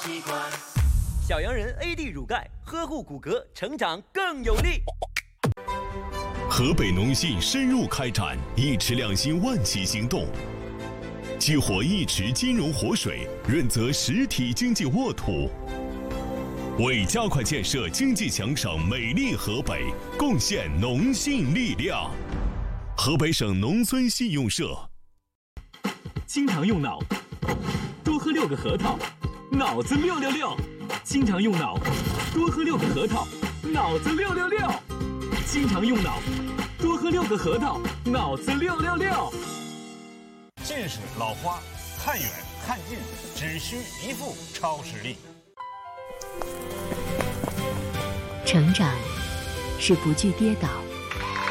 小羊人 AD 乳钙，呵护骨骼，成长更有力。 河北农信深入开展一池两新万企行动，激活一池金融活水，润泽实体经济沃土，为加快建设经济强省美丽河北贡献农信力量。河北省农村信用社。 经常用脑，多喝6个核桃，脑子666。经常用脑，多喝6个核桃，脑子666。经常用脑，多喝6个核桃，脑子666。 近视老花，看远看近只需一副超视力。 成长是不惧跌倒，